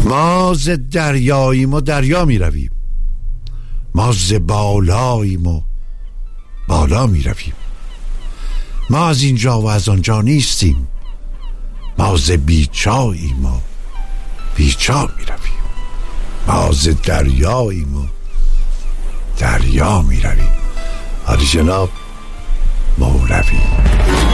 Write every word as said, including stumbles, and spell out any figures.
ما ز دریاییم و دریا می رویم، ما ز بالاییم و بالا می رویم، ما از اینجا و از آنجا نیستیم، ما ز بیچاییم و بیچا می رویم، ما ز دریاییم و دریا می رویم. آری جناب مولوی.